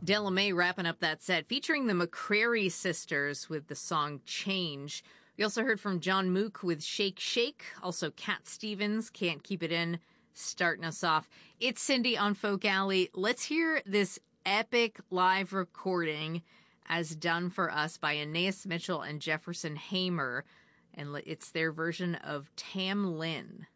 Della Mae wrapping up that set, featuring the McCrary sisters with the song Change. We also heard from John Mook with Shake Shake. Also Cat Stevens, Can't Keep It In, starting us off. It's Cindy on Folk Alley. Let's hear this epic live recording as done for us by Anais Mitchell and Jefferson Hamer. And it's their version of Tam Lin.